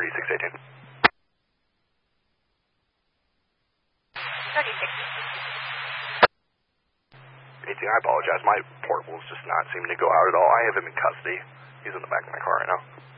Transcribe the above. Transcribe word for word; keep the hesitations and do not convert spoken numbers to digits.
thirty-six eighteen. thirty-six. eighteen, I apologize. My portable's just not seeming to go out at all. I have him in custody. He's in the back of my car right now.